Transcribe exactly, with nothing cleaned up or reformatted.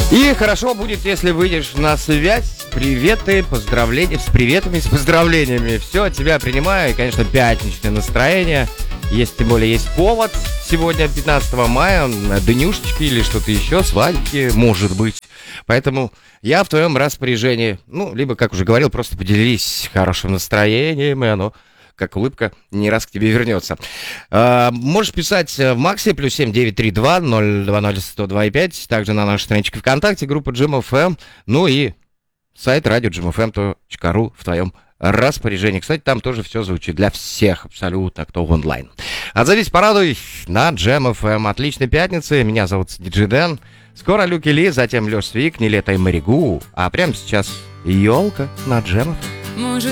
И хорошо будет, если выйдешь на связь. Приветы, поздравления, с приветами, с поздравлениями. Все от тебя принимаю. И, конечно, пятничное настроение. Есть, тем более, есть повод. Сегодня, пятнадцатого мая, днюшечки или что-то еще, свадьбки, может быть. Поэтому я в твоем распоряжении. Ну, либо, как уже говорил, просто поделись хорошим настроением, и оно, как улыбка, не раз к тебе вернется. А, можешь писать в Максе, плюс семь девять три два ноль два ноль сто два пять, также на нашей страничке ВКонтакте, группа Джим эф эм, ну и сайт радио джим эф эм точка ру в твоем распоряжении. Кстати, там тоже все звучит для всех, абсолютно, кто онлайн. Отзовись, порадуй на Джим эф эм. Отличной пятницы, меня зовут Диджей Дэн. Скоро Люки Ли, затем Лёш Свик, Нилетто и Маригу, а прямо сейчас елка на Джим эф эм. Может